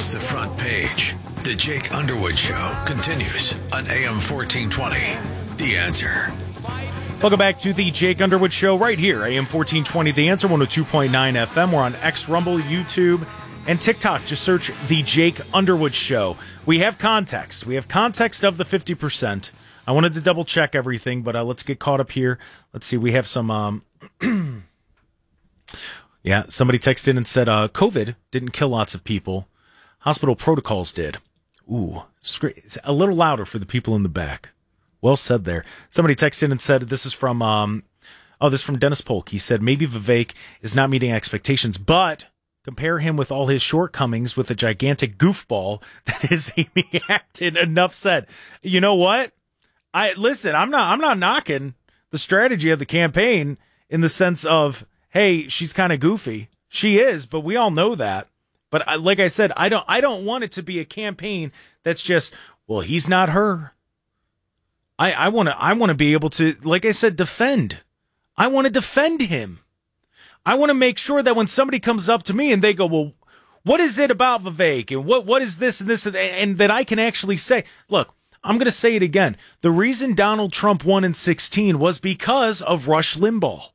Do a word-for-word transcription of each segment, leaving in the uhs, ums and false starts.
across the front page. The Jake Underwood Show continues on A M fourteen twenty. The Answer. Welcome back to the Jake Underwood Show right here, A M fourteen twenty. The Answer, one oh two point nine F M. We're on X, Rumble, YouTube, and TikTok. Just search the Jake Underwood Show. We have context. We have context of the fifty percent. I wanted to double check everything, but uh, let's get caught up here. Let's see. We have some. Um, yeah, somebody texted in and said uh, COVID didn't kill lots of people. Hospital protocols did. Ooh, it's a little louder for the people in the back. Well said there. Somebody texted in and said, this is from, um, oh, this is from Dennis Polk. He said, maybe Vivek is not meeting expectations, but compare him with all his shortcomings with a gigantic goofball that is Amy Acton. Enough said. You know what? I listen, I'm not, I'm not knocking the strategy of the campaign in the sense of, hey, she's kind of goofy. She is, but we all know that. But I, like I said, I don't, I don't want it to be a campaign that's just, well, he's not her. I, I want to I want to be able to, like I said, defend. I want to defend him. I want to make sure that when somebody comes up to me and they go, well, what is it about Vivek? And what what is this and this? And, and that I can actually say, look, I'm going to say it again. The reason Donald Trump won in sixteen was because of Rush Limbaugh.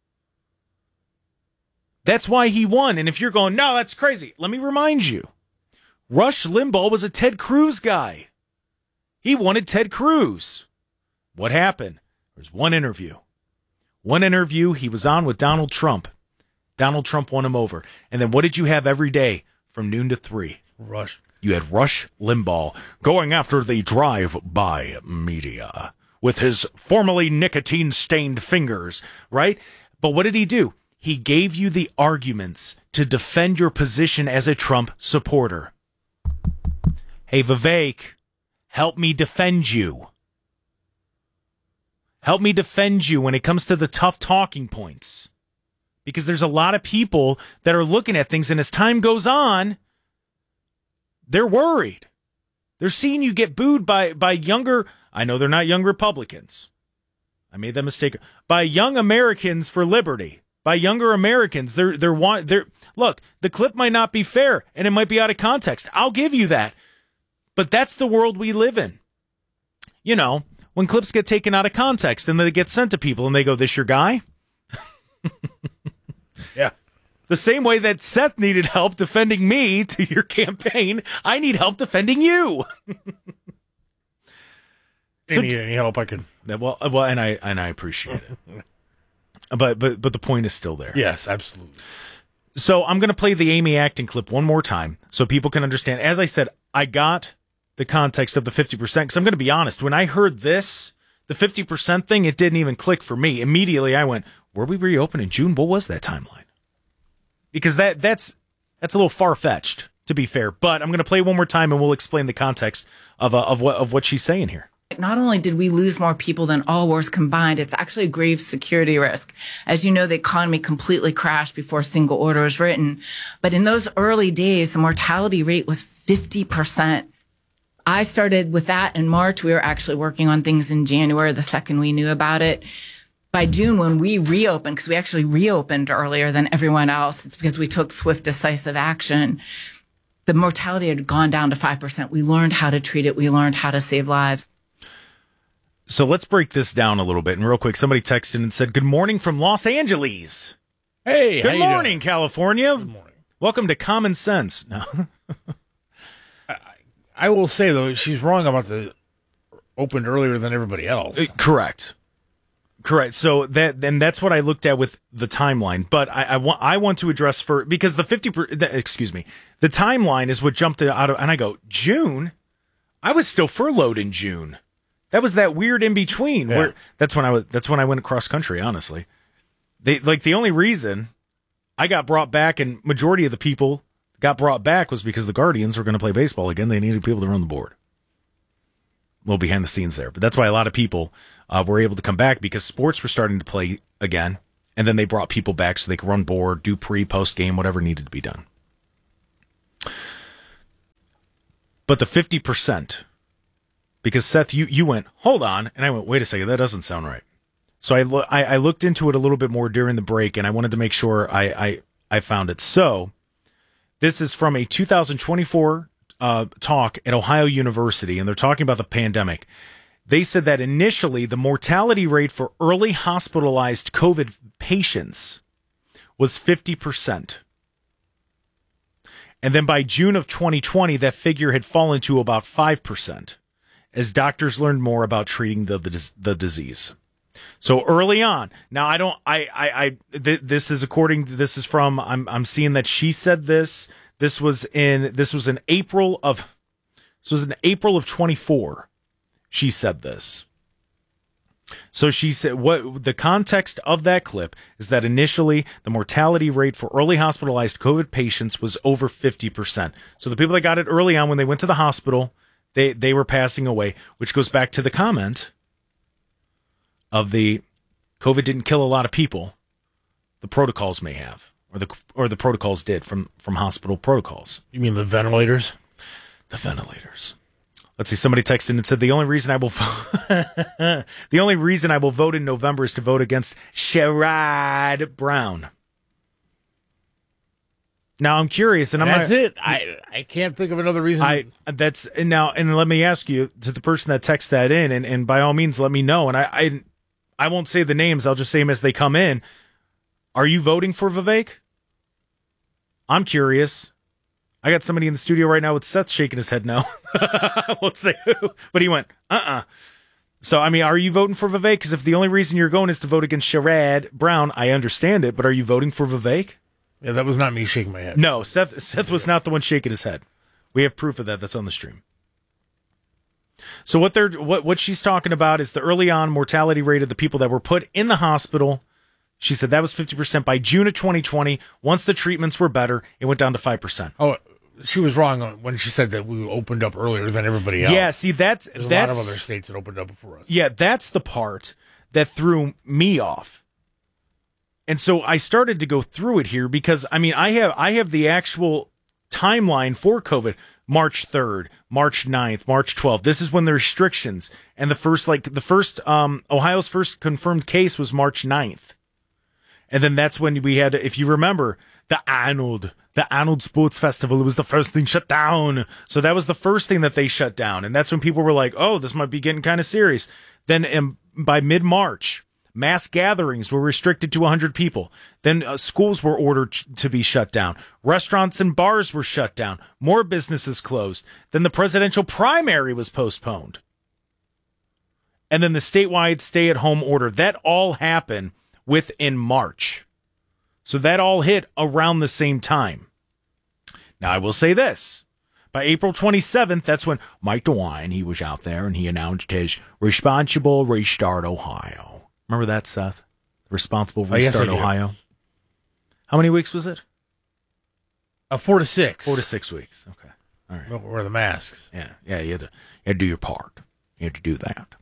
That's why he won. And if you're going, no, that's crazy. Let me remind you. Rush Limbaugh was a Ted Cruz guy. He wanted Ted Cruz. What happened? There was one interview. One interview he was on with Donald Trump. Donald Trump won him over. And then what did you have every day from noon to three? Rush. You had Rush Limbaugh going after the drive-by media with his formerly nicotine-stained fingers, right? But what did he do? He gave you the arguments to defend your position as a Trump supporter. Hey, Vivek, help me defend you. Help me defend you when it comes to the tough talking points. Because there's a lot of people that are looking at things, and as time goes on, they're worried. They're seeing you get booed by, by younger, I know they're not young Republicans. I made that mistake. By young Americans for liberty. By younger Americans. They're, they're, want, they're, look, the clip might not be fair, and it might be out of context. I'll give you that. But that's the world we live in. You know, when clips get taken out of context and they get sent to people and they go, this your guy? Yeah. The same way that Seth needed help defending me to your campaign, I need help defending you. so, any, any help I can. Well, well, and I and I appreciate it. but but but the point is still there. Yes, absolutely. So I'm going to play the Amy Acton clip one more time so people can understand. As I said, I got the context of the fifty percent because I'm going to be honest. When I heard this, the fifty percent thing, it didn't even click for me. Immediately, I went, were we reopen in June? What was that timeline? Because that that's that's a little far-fetched, to be fair. But I'm going to play one more time, and we'll explain the context of uh, of what of what she's saying here. Not only did we lose more people than all wars combined, it's actually a grave security risk. As you know, the economy completely crashed before a single order was written. But in those early days, the mortality rate was fifty percent. I started with that in March. We were actually working on things in January, the second we knew about it. By June, when we reopened, because we actually reopened earlier than everyone else, it's because we took swift, decisive action. The mortality had gone down to five percent. We learned how to treat it. We learned how to save lives. So let's break this down a little bit. And real quick, somebody texted and said, good morning from Los Angeles. Hey, good how morning, you doing? California. Good morning. Welcome to Common Sense. No. I, I will say, though, she's wrong about the opened earlier than everybody else. Uh, correct. Correct. So that, and that's what I looked at with the timeline. But I, I want, I want to address for, because the fifty, per, the, excuse me, the timeline is what jumped out of, and I go, June? I was still furloughed in June. That was that weird in between. Yeah. Where that's when I was. That's when I went across country. Honestly, they like the only reason I got brought back, and majority of the people got brought back was because the Guardians were going to play baseball again. They needed people to run the board. A little behind the scenes there, but that's why a lot of people uh, were able to come back because sports were starting to play again, and then they brought people back so they could run board, do pre, post game, whatever needed to be done. But the fifty percent. Because, Seth, you, you went, hold on, and I went, wait a second, that doesn't sound right. So I, lo- I, I looked into it a little bit more during the break, and I wanted to make sure I, I, I found it. So This is from a two thousand twenty-four uh, talk at Ohio University, and they're talking about the pandemic. They said that initially the mortality rate for early hospitalized COVID patients was fifty percent. And then by June of twenty twenty, that figure had fallen to about five percent as doctors learned more about treating the, the, the disease. So early on, now I don't, I, I, I th- this is according to, this is from, I'm, I'm seeing that she said this, this was in, this was in April of, this was in April of twenty-four. She said this. So she said, what the context of that clip is that initially the mortality rate for early hospitalized COVID patients was over fifty percent. So the people that got it early on when they went to the hospital, they, they were passing away, which goes back to the comment of the COVID didn't kill a lot of people. The protocols may have, or the, or the protocols did from, from hospital protocols. You mean the ventilators? The ventilators. Let's see. Somebody texted and said the only reason I will the only reason I will vote in November is to vote against Sherrod Brown. Now I'm curious, and I'm that's not, it. I I can't think of another reason. I that's and now and let me ask you to the person that texts that in, and, and by all means let me know. And I, I I won't say the names. I'll just say them as they come in. Are you voting for Vivek? I'm curious. I got somebody in the studio right now with Seth shaking his head no. I won't say who, but he went, uh-uh. So, I mean, are you voting for Vivek? Because if the only reason you're going is to vote against Sherrod Brown, I understand it, but are you voting for Vivek? Yeah, that was not me shaking my head. No, Seth Seth was not the one shaking his head. We have proof of that. That's on the stream. So what they're what, what she's talking about is the early on mortality rate of the people that were put in the hospital. She said that was fifty percent by June of twenty twenty. Once the treatments were better, it went down to five percent. Oh, she was wrong when she said that we opened up earlier than everybody else. Yeah, see, that's There's that's a lot of other states that opened up before us. Yeah, that's the part that threw me off. And so I started to go through it here because I mean I have I have the actual timeline for COVID. March third, March ninth, March twelfth. This is when the restrictions and the first like the first um Ohio's first confirmed case was March ninth. And then that's when we had, if you remember, the Arnold, the Arnold Sports Festival. It was the first thing shut down. So that was the first thing that they shut down. And that's when people were like, oh, this might be getting kind of serious. Then um, by mid-March, mass gatherings were restricted to one hundred people. Then uh, schools were ordered to be shut down. Restaurants and bars were shut down. More businesses closed. Then the presidential primary was postponed. And then the statewide stay-at-home order. That all happened within March. So that all hit around the same time. Now, I will say this. By April twenty-seventh, that's when Mike DeWine, he was out there and he announced his Responsible Restart Ohio. Remember that, Seth? Responsible Restart oh, yes, Ohio. How many weeks was it? Uh, four to six. Four to six weeks. Okay. All right. We'll wear the masks. Yeah, yeah, you had to, you had to do your part. You had to do that.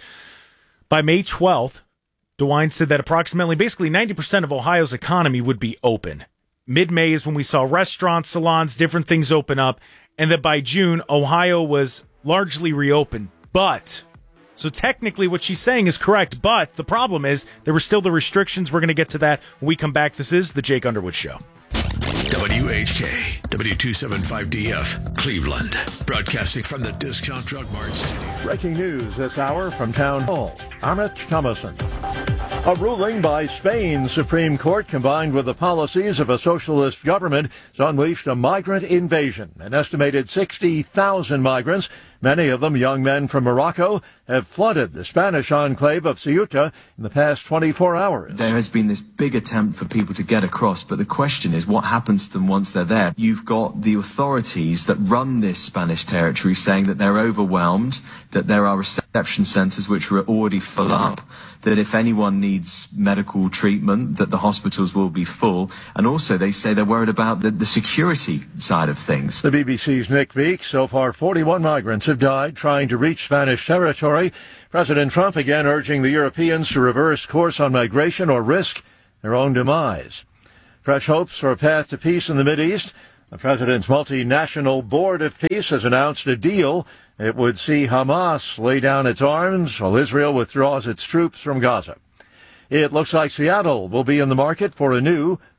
By May twelfth, DeWine said that approximately, basically ninety percent of Ohio's economy would be open. Mid-May is when we saw restaurants, salons, different things open up, and that by June, Ohio was largely reopened. But, so technically what she's saying is correct, but the problem is there were still the restrictions. We're going to get to that when we come back. This is The Jake Underwood Show. W H K, W two seventy-five D F, Cleveland. Broadcasting from the Discount Drug Mart studio. Breaking news this hour from Town Hall. I'm Rich Thomason. A ruling by Spain's Supreme Court, combined with the policies of a socialist government, has unleashed a migrant invasion. An estimated sixty thousand migrants, many of them young men from Morocco, have flooded the Spanish enclave of Ceuta in the past twenty-four hours. There has been this big attempt for people to get across, but the question is what happens to them once they're there. You've got the authorities that run this Spanish territory saying that they're overwhelmed, that there are reception centres which are already full up, that if anyone needs medical treatment, that the hospitals will be full. And also they say they're worried about the, the security side of things. The B B C's Nick Meek. So far, forty-one migrants have died trying to reach Spanish territory. President Trump again urging the Europeans to reverse course on migration or risk their own demise. Fresh hopes for a path to peace in the Mideast. The president's multinational Board of Peace has announced a deal. It would see Hamas lay down its arms while Israel withdraws its troops from Gaza. It looks like Seattle will be in the market for a new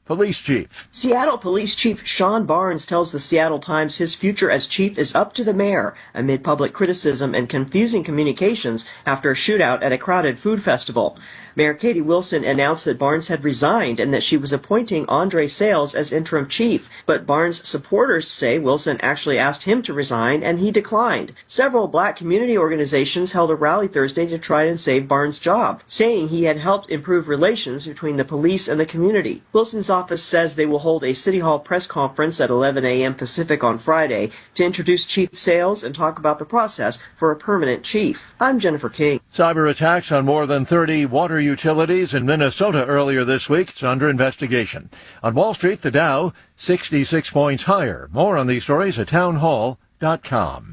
police chief. Seattle Police Chief Sean Barnes tells the Seattle Times his future as chief is up to the mayor amid public criticism and confusing communications after a shootout at a crowded food festival. Mayor Katie Wilson announced that Barnes had resigned and that she was appointing Andre Sales as interim chief. But Barnes' supporters say Wilson actually asked him to resign and he declined. Several black community organizations held a rally Thursday to try and save Barnes' job, saying he had helped improve relations between the police and the community. Wilson's office says they will hold a City Hall press conference at eleven a.m. Pacific on Friday to introduce Chief Sales and talk about the process for a permanent chief. I'm Jennifer King. Cyber attacks on more than thirty water utilities in Minnesota earlier this week. It's under investigation. On Wall Street, the Dow sixty-six points higher. More on these stories at townhall dot com.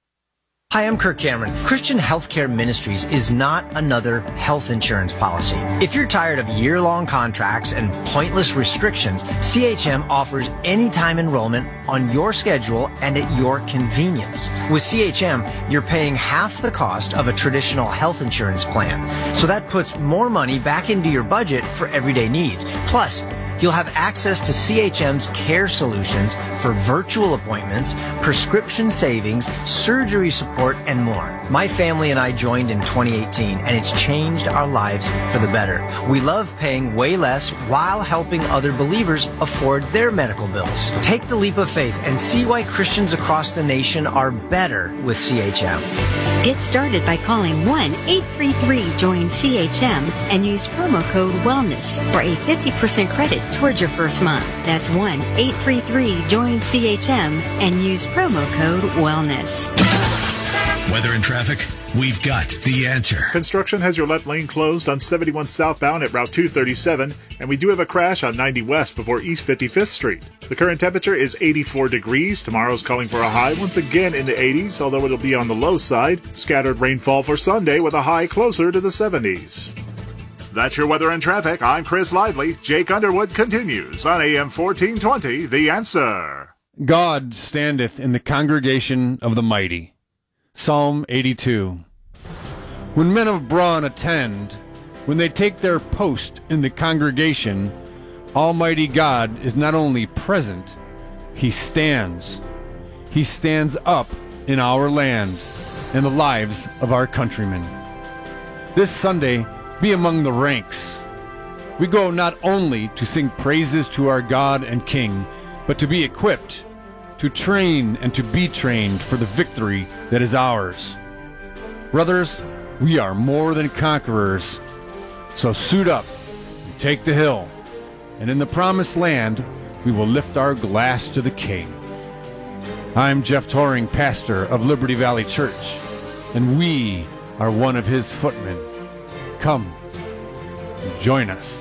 Hi, I'm Kirk Cameron. Christian Healthcare Ministries is not another health insurance policy. If you're tired of year-long contracts and pointless restrictions, C H M offers anytime enrollment on your schedule and at your convenience. With C H M, you're paying half the cost of a traditional health insurance plan. So that puts more money back into your budget for everyday needs. Plus, you'll have access to C H M's care solutions for virtual appointments, prescription savings, surgery support, and more. My family and I joined in twenty eighteen, and it's changed our lives for the better. We love paying way less while helping other believers afford their medical bills. Take the leap of faith and see why Christians across the nation are better with C H M. Get started by calling one eight three three join C H M and use promo code WELLNESS for a fifty percent credit towards your first month. That's one eight three three join C H M and use promo code WELLNESS. Weather and traffic, we've got the answer. Construction has your left lane closed on seventy-one southbound at Route two thirty-seven, and we do have a crash on ninety west before East fifty-fifth Street. The current temperature is eighty-four degrees. Tomorrow's calling for a high once again in the eighties, although it'll be on the low side. Scattered rainfall for Sunday with a high closer to the seventies. That's your weather and traffic. I'm Chris Lively. Jake Underwood continues on A M fourteen twenty, The Answer. God standeth in the congregation of the mighty. Psalm eighty-two. When men of brawn attend, when they take their post in the congregation, Almighty God is not only present, He stands. He stands up in our land and the lives of our countrymen. This Sunday, be among the ranks. We go not only to sing praises to our God and King, but to be equipped, to train and to be trained for the victory that is ours. Brothers, we are more than conquerors. So suit up and take the hill, and in the promised land we will lift our glass to the King. I'm Jeff Toring, pastor of Liberty Valley Church, and we are one of his footmen. Come, join us.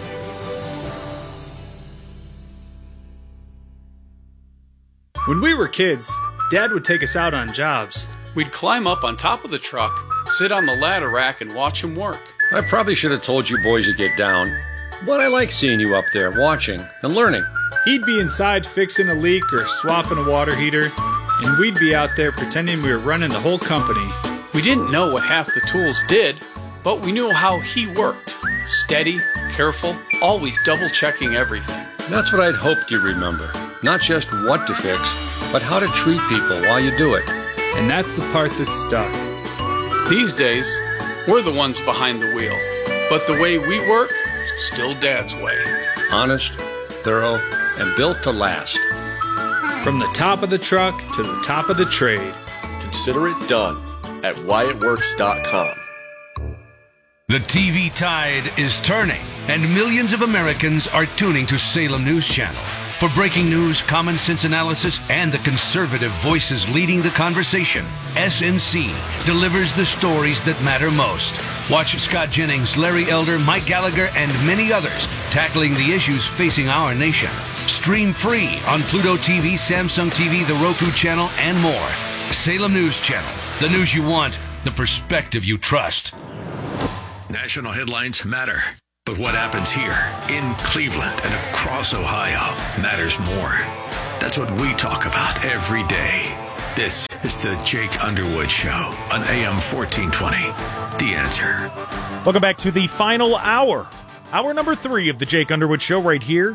When we were kids, Dad would take us out on jobs. We'd climb up on top of the truck, sit on the ladder rack, and watch him work. I probably should have told you boys to get down, but I like seeing you up there watching and learning. He'd be inside fixing a leak or swapping a water heater, and we'd be out there pretending we were running the whole company. We didn't know what half the tools did, but we knew how he worked. Steady, careful, always double-checking everything. That's what I'd hoped you'd remember. Not just what to fix, but how to treat people while you do it. And that's the part that stuck. These days, we're the ones behind the wheel. But the way we work, still Dad's way. Honest, thorough, and built to last. From the top of the truck to the top of the trade. Consider it done at Wyatt Works dot com. The T V tide is turning, and millions of Americans are tuning to Salem News Channel. For breaking news, common sense analysis, and the conservative voices leading the conversation, S N C delivers the stories that matter most. Watch Scott Jennings, Larry Elder, Mike Gallagher, and many others tackling the issues facing our nation. Stream free on Pluto T V, Samsung T V, the Roku channel, and more. Salem News Channel. The news you want, the perspective you trust. National headlines matter, but what happens here in Cleveland and across Ohio matters more. That's what we talk about every day. This is the Jake Underwood Show on A M fourteen twenty. The Answer. Welcome back to the final hour. Hour number three of the Jake Underwood Show right here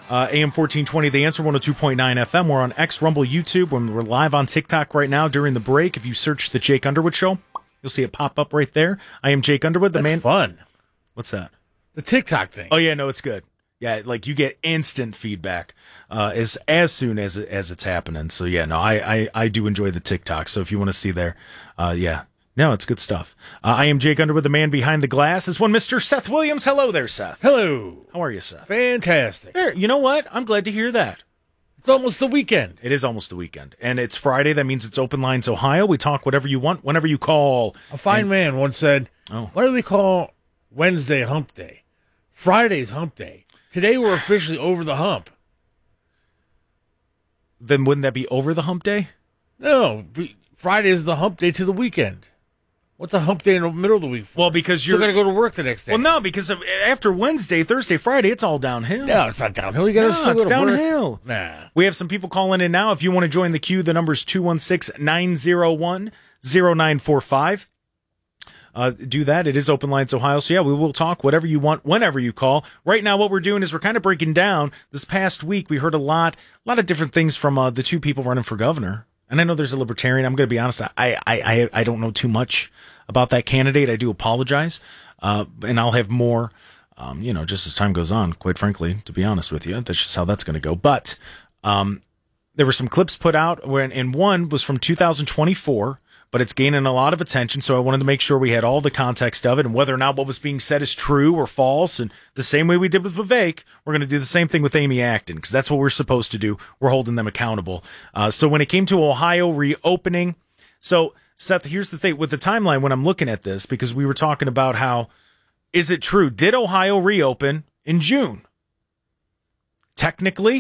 Uh, A M fourteen twenty, The Answer, one oh two point nine F M. We're on X, Rumble, YouTube. When we're live on TikTok right now during the break. If you search The Jake Underwood Show, you'll see it pop up right there. I am Jake Underwood, the That's man. fun. What's that? The TikTok thing. Oh, yeah, no, it's good. Yeah, like you get instant feedback uh, as as soon as it, as it's happening. So, yeah, no, I, I, I do enjoy the TikTok. So if you want to see there, uh, yeah. No, it's good stuff. Uh, I am Jake Underwood, the man behind the glass. Is one Mister Seth Williams. Hello there, Seth. Hello. How are you, Seth? Fantastic. There, you know what? I'm glad to hear that. It's almost the weekend. It is almost the weekend. And it's Friday. That means it's Open Lines Ohio. We talk whatever you want, whenever you call. A fine and, man once said, oh. Why do they call Wednesday hump day? Friday's hump day. Today we're officially over the hump. Then wouldn't that be over the hump day? No. Friday is the hump day to the weekend. What's a hump day in the middle of the week for? Well, because you're going to go to work the next day. Well, no, because of, after Wednesday, Thursday, Friday, it's all downhill. No, it's not downhill. You got to no, it's downhill. Nah. We have some people calling in now. If you want to join the queue, the number is two one six, nine zero one, zero nine four five. Uh, do that. It is Open Lines Ohio. So, yeah, we will talk whatever you want, whenever you call. Right now, what we're doing is we're kind of breaking down. This past week, we heard a lot, a lot of different things from uh, the two people running for governor. And I know there's a libertarian. I'm going to be honest. I, I, I, I don't know too much about that candidate. I do apologize. Uh, and I'll have more, um, you know, just as time goes on, quite frankly, to be honest with you. That's just how that's going to go. But um, there were some clips put out, when, and one was from two thousand twenty-four, but it's gaining a lot of attention. So I wanted to make sure we had all the context of it and whether or not what was being said is true or false. And the same way we did with Vivek, we're going to do the same thing with Amy Acton, because that's what we're supposed to do. We're holding them accountable. Uh, so when it came to Ohio reopening, so Seth, here's the thing with the timeline when I'm looking at this, because we were talking about how, is it true? Did Ohio reopen in June? Technically,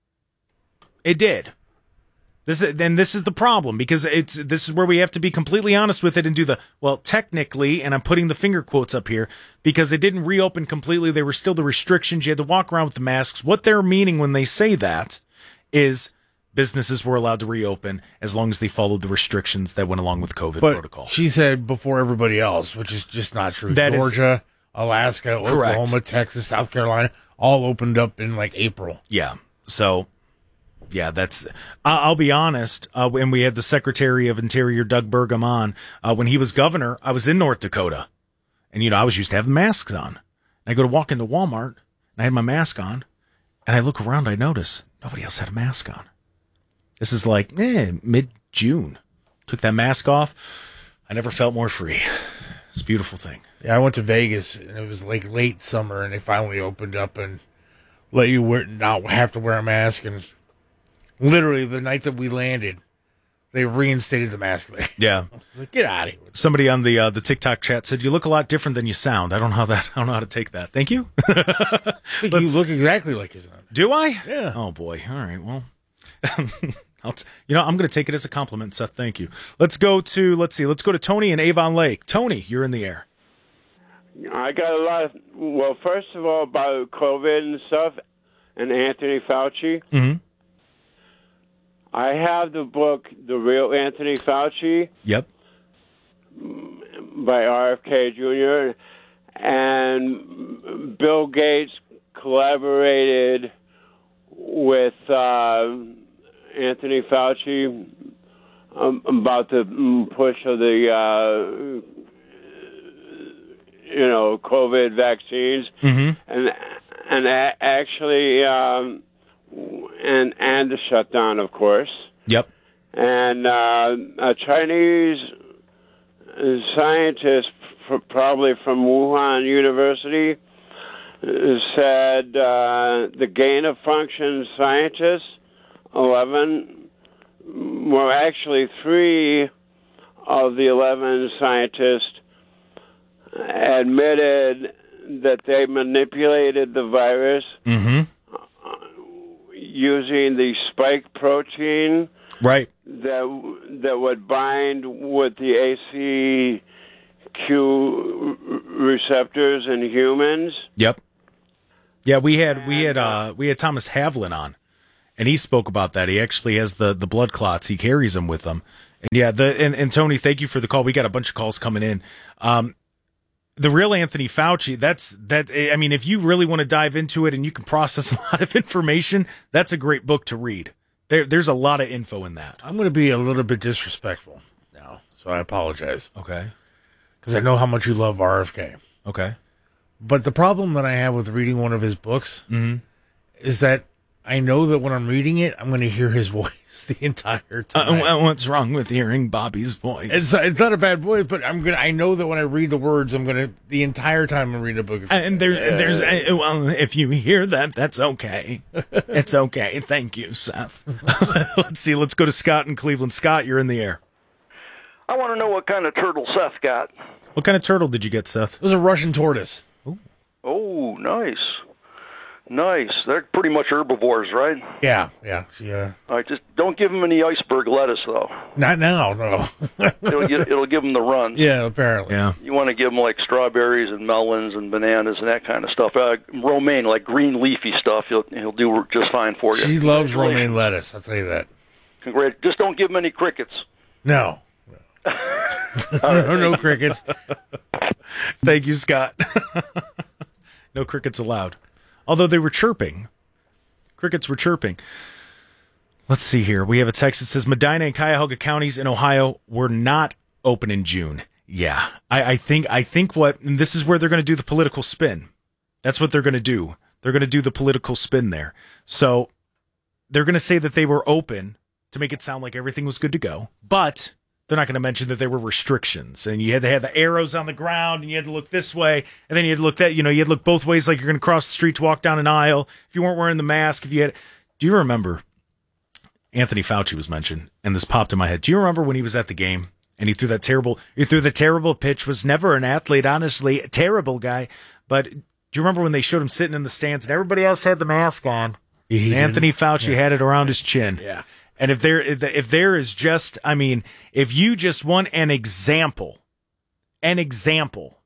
it did. This is, and this is the problem, because it's this is where we have to be completely honest with it and do the, well, technically, and I'm putting the finger quotes up here, because it didn't reopen completely. There were still the restrictions. You had to walk around with the masks. What they're meaning when they say that is businesses were allowed to reopen as long as they followed the restrictions that went along with COVID but protocol. She said before everybody else, which is just not true. That Georgia, is, Alaska, correct. Oklahoma, Texas, South Carolina, all opened up in like April. Yeah. So... Yeah, that's. I'll be honest. Uh, when we had the Secretary of Interior, Doug Burgum, on, uh, when he was governor, I was in North Dakota, and you know I was used to having masks on. And I go to walk into Walmart, and I had my mask on, and I look around, I notice nobody else had a mask on. This is like eh, mid June. Took that mask off. I never felt more free. It's a beautiful thing. Yeah, I went to Vegas, and it was like late summer, and they finally opened up and let you wear, not have to wear a mask, and. Literally, the night that we landed, they reinstated the mask there. Yeah, like, get out of here. Somebody on the uh, the TikTok chat said you look a lot different than you sound. I don't know how that. I don't know how to take that. Thank you. you look exactly like you sound. Do I? Yeah. Oh boy. All right. Well, I'll t- you know I'm going to take it as a compliment, Seth. Thank you. Let's go to let's see. Let's go to Tony in Avon Lake. Tony, you're in the air. I got a lot of. Well, first of all, about COVID and stuff, and Anthony Fauci. Mm-hmm. I have the book, The Real Anthony Fauci. Yep. By R F K Junior And Bill Gates collaborated with uh, Anthony Fauci um, about the push of the, uh, you know, COVID vaccines. Mm-hmm. And, and a- actually... Um, And and the shutdown, of course. Yep. And uh, a Chinese scientist, f- probably from Wuhan University, said uh, the gain-of-function scientists, eleven, well, actually three of the eleven scientists admitted that they manipulated the virus. Mm-hmm. Using the spike protein, right? That that would bind with the A C Q receptors in humans. Yep. Yeah, we had we had uh, we had Thomas Havlin on, and he spoke about that. He actually has the, the blood clots. He carries them with him. And yeah, the and, and Tony, thank you for the call. We got a bunch of calls coming in. Um, the real Anthony Fauci, that's that. I mean, if you really want to dive into it and you can process a lot of information, that's a great book to read. There, there's a lot of info in that. I'm going to be a little bit disrespectful now, so I apologize. Okay. Because I know how much you love R F K. Okay. But the problem that I have with reading one of his books mm-hmm. is that I know that when I'm reading it, I'm going to hear his voice the entire time. Uh, what's wrong with hearing Bobby's voice? It's, it's not a bad voice, but I'm gonna. I know that when I read the words, I'm gonna the entire time I'm reading a book. And there, uh, there's uh, well, if you hear that, that's okay. It's okay. Thank you, Seth. Let's see. Let's go to Scott in Cleveland. Scott, you're in the air. I want to know what kind of turtle Seth got. What kind of turtle did you get, Seth? It was a Russian tortoise. Ooh. Oh, nice. Nice. They're pretty much herbivores, right? Yeah, yeah, yeah. All right, just don't give them any iceberg lettuce, though. Not now, no. it'll, get, it'll give them the run. Yeah, apparently. Yeah. You want to give them like strawberries and melons and bananas and that kind of stuff. Uh, romaine, like green leafy stuff, he'll he'll do just fine for you. She loves romaine lettuce. I'll tell you that. Congrats. Just don't give them any crickets. No. no, no crickets. Thank you, Scott. No crickets allowed. Although they were chirping. Crickets were chirping. Let's see here. We have a text that says Medina and Cuyahoga counties in Ohio were not open in June. Yeah. I, I think I think what and this is where they're going to do the political spin. That's what they're going to do. They're going to do the political spin there. So they're going to say that they were open to make it sound like everything was good to go. But they're not going to mention that there were restrictions, and you had to have the arrows on the ground, and you had to look this way, and then you had to look that, you know, you had to look both ways, like you're going to cross the street to walk down an aisle. If you weren't wearing the mask, if you had, do you remember? Anthony Fauci was mentioned, and this popped in my head. Do you remember when he was at the game and he threw that terrible, he threw the terrible pitch? Was never an athlete, honestly, a terrible guy. But do you remember when they showed him sitting in the stands and everybody else had the mask on? He Anthony didn't. Fauci Yeah. had it around his chin. Yeah. And if there, if there is just, I mean, if you just want an example, an example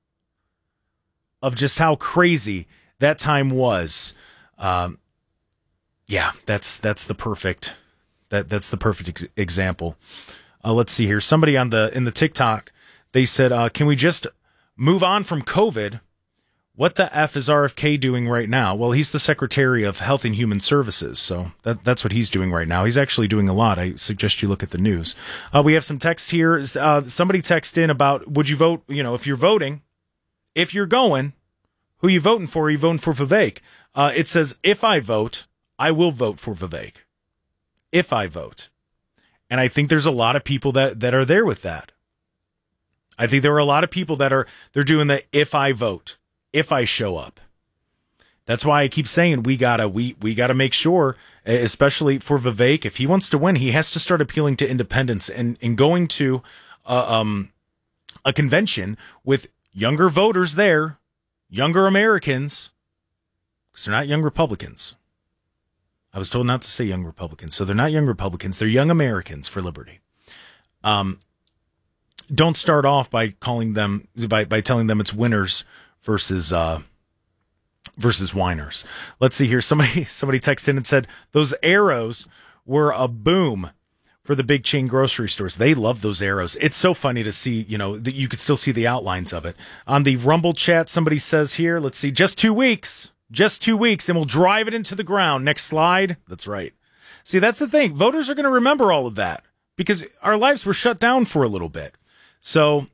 of just how crazy that time was, um, yeah, that's that's the perfect, that that's the perfect ex- example. Uh, let's see here. Somebody on the in the TikTok, they said, uh, "Can we just move on from COVID? What the F is R F K doing right now?" Well, he's the Secretary of Health and Human Services, so that, that's what he's doing right now. He's actually doing a lot. I suggest you look at the news. Uh, we have some text here. Uh, somebody texted in about, would you vote, you know, if you're voting, if you're going, who you voting for? Are you voting for Vivek? Uh, it says, if I vote, I will vote for Vivek. If I vote. And I think there's a lot of people that, that are there with that. I think there are a lot of people that are, they're doing the if I vote. If I show up. That's why I keep saying we gotta we we gotta make sure, especially for Vivek, if he wants to win, he has to start appealing to independents and, and going to uh, um a convention with younger voters there, younger Americans, because they're not young Republicans. I was told not to say young Republicans, so they're not young Republicans, they're young Americans for liberty. Um, don't start off by calling them by by telling them it's winners versus uh, versus whiners. Let's see here. Somebody somebody texted in and said those arrows were a boom for the big chain grocery stores. They love those arrows. It's so funny to see, you know, that you could still see the outlines of it. On the Rumble chat, somebody says here, let's see, just two weeks, just two weeks, and we'll drive it into the ground. Next slide. That's right. See, that's the thing. Voters are going to remember all of that because our lives were shut down for a little bit. So...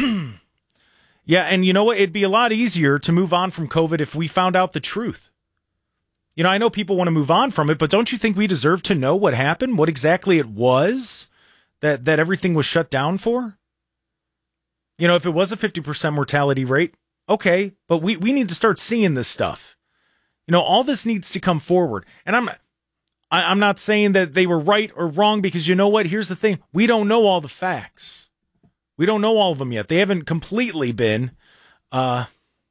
Yeah, and you know what? It'd be a lot easier to move on from COVID if we found out the truth. You know, I know people want to move on from it, but don't you think we deserve to know what happened, what exactly it was that, that everything was shut down for? You know, if it was a fifty percent mortality rate, okay, but we, we need to start seeing this stuff. You know, all this needs to come forward. And I'm I, I'm not saying that they were right or wrong because you know what? Here's the thing. We don't know all the facts. We don't know all of them yet. They haven't completely been, uh,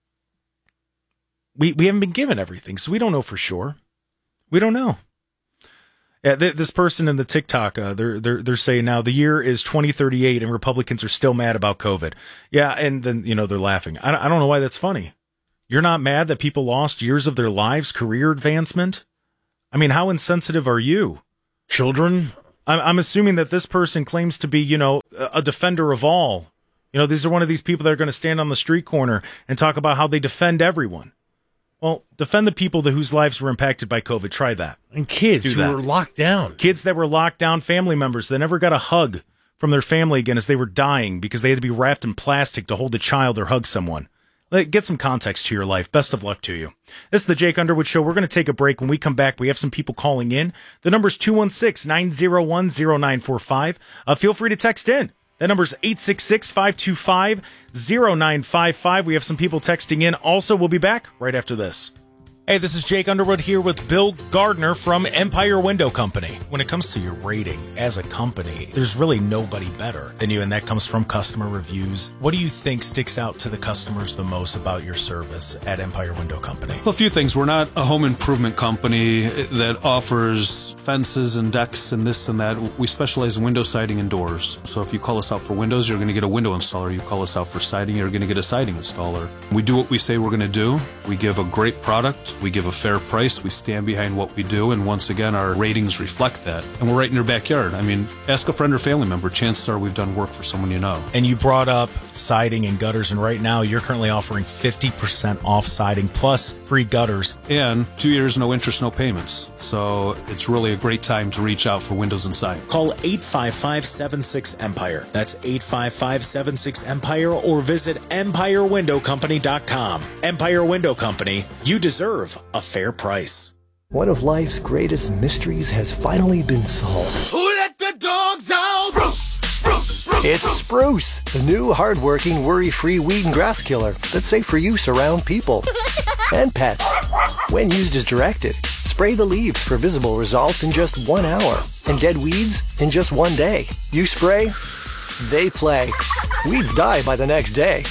we we haven't been given everything, so we don't know for sure. We don't know. Yeah, th- this person in the TikTok, uh, they're they're they're saying now the year is twenty thirty-eight and Republicans are still mad about COVID. Yeah, and then you know they're laughing. I I don't know why that's funny. You're not mad that people lost years of their lives, career advancement? I mean, how insensitive are you? Children? I'm assuming that this person claims to be, you know, a defender of all You know, these are one of these people that are going to stand on the street corner and talk about how they defend everyone. Well, defend the people that, whose lives were impacted by COVID. Try that. And kids Do who that. were locked down. Kids that were locked down, family members that never got a hug from their family again as they were dying because they had to be wrapped in plastic to hold a child or hug someone. Get some context to your life. Best of luck to you. This is the Jake Underwood Show. We're going to take a break. When we come back, we have some people calling in. The number's two one six, nine zero one, zero nine four five. Uh, feel free to text in. That number's eight six six, five two five, zero nine five five. We have some people texting in. Also, we'll be back right after this. Hey, this is Jake Underwood here with Bill Gardner from Empire Window Company. When it comes to your rating as a company, there's really nobody better than you, and that comes from customer reviews. What do you think sticks out to the customers the most about your service at Empire Window Company? Well, a few things. We're not a home improvement company that offers fences and decks and this and that. We specialize in window siding and doors. So if you call us out for windows, you're going to get a window installer. You call us out for siding, you're going to get a siding installer. We do what we say we're going to do. We give a great product. We give a fair price. We stand behind what we do. And once again, our ratings reflect that. And we're right in your backyard. I mean, ask a friend or family member. Chances are we've done work for someone you know. And you brought up siding and gutters. And right now, you're currently offering fifty percent off siding plus free gutters. And two years, no interest, no payments. So it's really a great time to reach out for windows and siding. Call eight five five, seven six, EMPIRE. That's eight five five, seven six, EMPIRE or visit empire window company dot com. Empire Window Company. You deserve a fair price. One of life's greatest mysteries has finally been solved. Who let the dogs out? Spruce, spruce, spruce. It's Spruce, the new hard-working, worry-free weed and grass killer that's safe for use around people and pets. When used as directed, spray the leaves for visible results in just one hour and dead weeds in just one day. You spray, they play. Weeds die by the next day.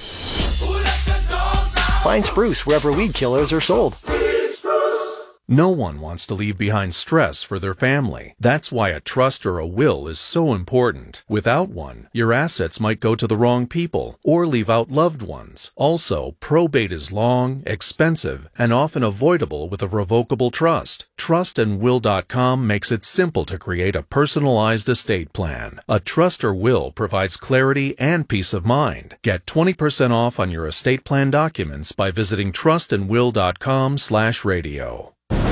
Find Spruce wherever weed killers are sold. No one wants to leave behind stress for their family. That's why a trust or a will is so important. Without one, your assets might go to the wrong people or leave out loved ones. Also, probate is long, expensive, and often avoidable with a revocable trust. trust and will dot com makes it simple to create a personalized estate plan. A trust or will provides clarity and peace of mind. Get twenty percent off on your estate plan documents by visiting trust and will dot com slash radio.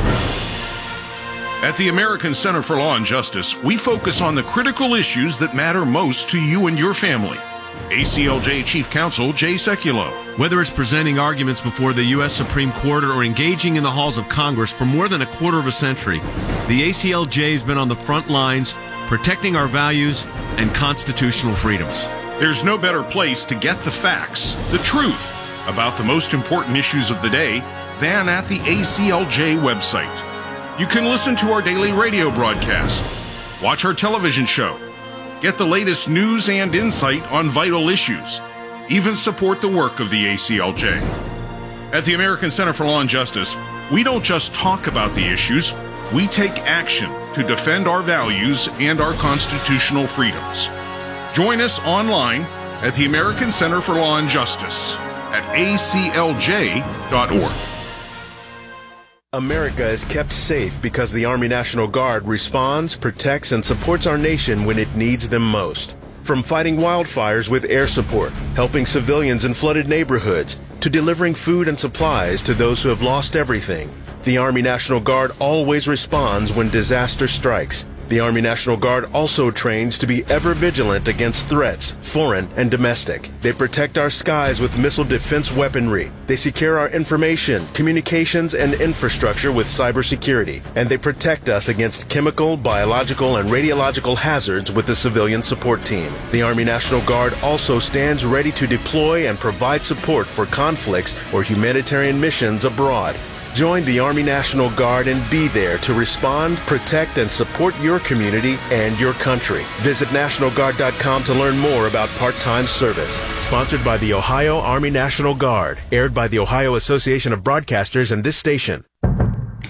At the American Center for Law and Justice, we focus on the critical issues that matter most to you and your family. A C L J Chief Counsel Jay Sekulow. Whether it's presenting arguments before the U S Supreme Court or engaging in the halls of Congress for more than a quarter of a century, the A C L J has been on the front lines protecting our values and constitutional freedoms. There's no better place to get the facts, the truth, about the most important issues of the day than at the A C L J website. You can listen to our daily radio broadcast, watch our television show, get the latest news and insight on vital issues, even support the work of the A C L J. At the American Center for Law and Justice, we don't just talk about the issues, we take action to defend our values and our constitutional freedoms. Join us online at the American Center for Law and Justice at A C L J dot org. America is kept safe because the Army National Guard responds, protects, and supports our nation when it needs them most. From fighting wildfires with air support, helping civilians in flooded neighborhoods, to delivering food and supplies to those who have lost everything, the Army National Guard always responds when disaster strikes. The Army National Guard also trains to be ever vigilant against threats, foreign and domestic. They protect our skies with missile defense weaponry. They secure our information, communications, and infrastructure with cybersecurity. And they protect us against chemical, biological, and radiological hazards with the civilian support team. The Army National Guard also stands ready to deploy and provide support for conflicts or humanitarian missions abroad. Join the Army National Guard and be there to respond, protect, and support your community and your country. Visit National Guard dot com to learn more about part-time service. Sponsored by the Ohio Army National Guard. Aired by the Ohio Association of Broadcasters and this station.